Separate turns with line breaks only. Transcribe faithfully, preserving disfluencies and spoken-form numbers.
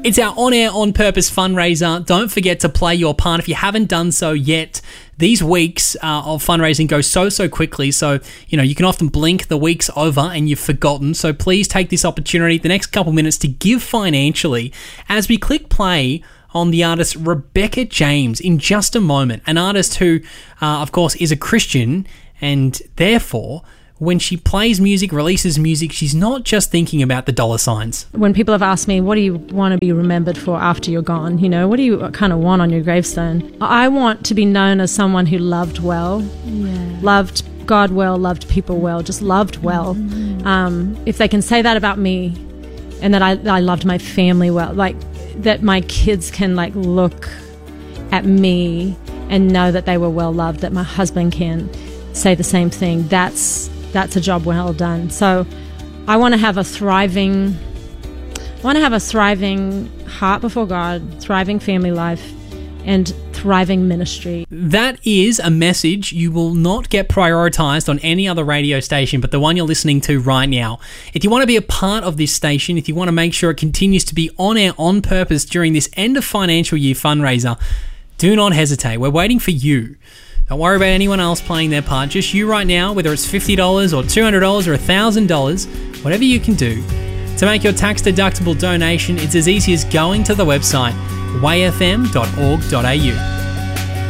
It's our On Air, On Purpose fundraiser. Don't forget to play your part if you haven't done so yet. These weeks uh, of fundraising go so, so quickly. So, you know, you can often blink, the week's over and you've forgotten. So please take this opportunity, the next couple minutes, to give financially as we click play on the artist Rebecca James in just a moment. An artist who, uh, of course, is a Christian, and therefore, when she plays music, releases music, she's not just thinking about the dollar signs.
When people have asked me, what do you want to be remembered for after you're gone? You know, what do you kind of want on your gravestone? I want to be known as someone who loved well, yeah. loved God well, loved people well, just loved well. Mm-hmm. Um, if they can say that about me, and that I, I loved my family well, like that my kids can like look at me and know that they were well loved, that my husband can say the same thing, that's that's a job well done. So I want to have a thriving, I want to have a thriving heart before God, thriving family life, and thriving ministry.
That is a message you will not get prioritized on any other radio station but the one you're listening to right now. If you want to be a part of this station, if you want to make sure it continues to be on air on purpose during this end of financial year fundraiser, do not hesitate. We're waiting for you. Don't worry about anyone else playing their part. Just you right now, whether it's fifty dollars or two hundred dollars or one thousand dollars, whatever you can do. To make your tax-deductible donation, it's as easy as going to the website way f m dot org dot a u.